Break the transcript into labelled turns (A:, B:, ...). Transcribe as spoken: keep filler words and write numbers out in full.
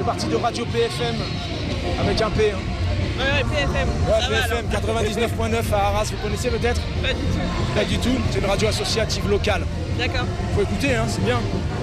A: partie de Radio P F M, avec un P. Hein.
B: Ouais, ouais, P F M.
A: Ouais,
B: ça
A: P F M quatre-vingt-dix-neuf point neuf à Arras, vous connaissez peut-être?
B: Pas du tout.
A: Pas du tout, c'est une radio associative locale.
B: D'accord.
A: Faut écouter, hein, c'est bien.